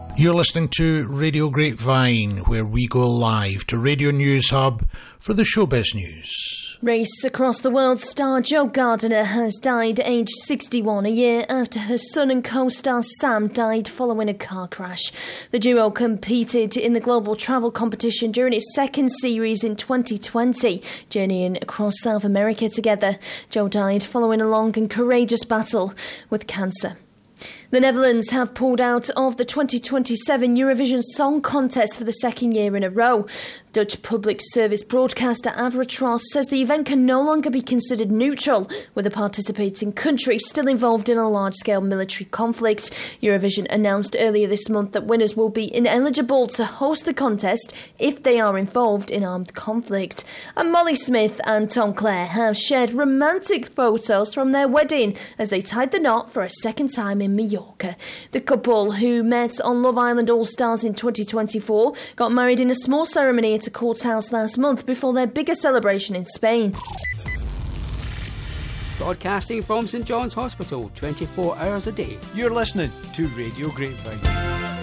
You're listening to Radio Grapevine, where we go live to Radio News Hub for the showbiz news. Race across the world star Jo Gardiner has died aged 61, a year after her son and co-star Sam died following a car crash. The duo competed in the global travel competition during its second series in 2020, journeying across South America together. Jo died following a long and courageous battle with cancer. The Netherlands have pulled out of the 2027 Eurovision Song Contest for the second year in a row. Dutch public service broadcaster Avrotros says the event can no longer be considered neutral, with a participating country still involved in a large-scale military conflict. Eurovision announced earlier this month that winners will be ineligible to host the contest if they are involved in armed conflict. And Molly Smith and Tom Clare have shared romantic photos from their wedding as they tied the knot for a second time in Mallorca. The couple, who met on Love Island All Stars in 2024, got married in a small ceremony at a court house last month before their biggest celebration in Spain. Broadcasting from St John's Hospital, 24 hours a day. You're listening to Radio Grapevine.